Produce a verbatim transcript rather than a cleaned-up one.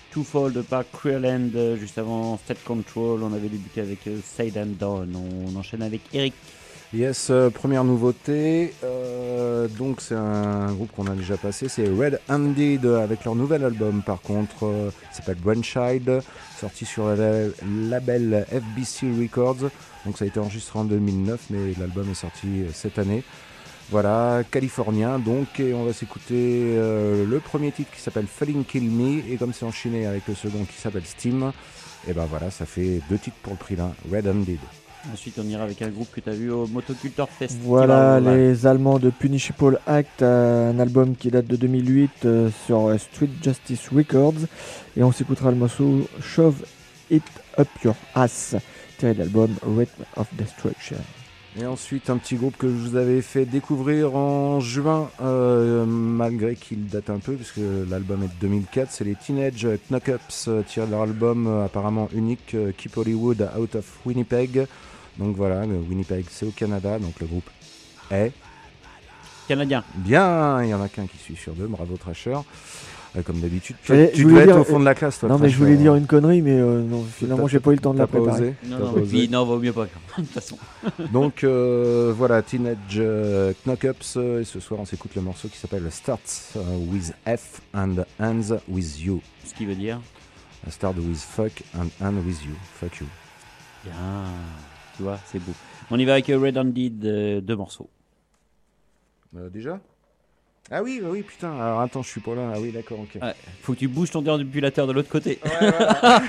Twofold par Cruel End. Euh, juste avant State Control, on avait débuté avec euh, Side and Dawn. On enchaîne avec Eric. Yes, euh, première nouveauté, euh, donc c'est un groupe qu'on a déjà passé, c'est Red Handed avec leur nouvel album par contre, euh, il s'appelle Brainchild, sorti sur le label F B C Records, donc ça a été enregistré en deux mille neuf mais l'album est sorti cette année. Voilà, californien donc, et on va s'écouter euh, le premier titre qui s'appelle Falling Kill Me, et comme c'est enchaîné avec le second qui s'appelle Steam, et ben voilà, ça fait deux titres pour le prix d'un, Red Handed. Ensuite, on ira avec un groupe que tu as vu au Motocultor Fest. Voilà, les Allemands de Punishable Act, un album qui date de deux mille huit euh, sur Street Justice Records. Et on s'écoutera le morceau Shove It Up Your Ass, tiré de l'album Rhythm of Destruction. Et ensuite, un petit groupe que je vous avais fait découvrir en juin, euh, malgré qu'il date un peu, puisque l'album est de deux mille quatre, c'est les Teenage Knock-Ups, tirés de leur album euh, apparemment unique, euh, Keep Hollywood Out of Winnipeg. Donc voilà, le Winnipeg c'est au Canada, donc le groupe est canadien. Bien, il y en a qu'un qui suit sur deux, bravo Trasher. Euh, comme d'habitude, tu, Et tu devais dire, être au fond de la classe, toi. Non, Trasher, mais je voulais hein. dire une connerie, mais euh, non, finalement, j'ai pas eu le temps de la préparer. Osé, non, non, et puis non, vaut mieux pas, de toute façon. Donc euh, voilà, Teenage euh, Knock-Ups, euh, et ce soir on s'écoute le morceau qui s'appelle Starts with F and Ends with You. Ce qui veut dire Start with fuck and end with you. Fuck you. Bien, tu vois, c'est beau. On y va avec Red Handed, euh, deux morceaux. Euh, déjà Ah oui, bah oui, putain. Alors attends, je suis pas là. Ah oui, d'accord, ok. Ouais, faut que tu bouges ton déambulateur de l'autre côté. Ouais, voilà.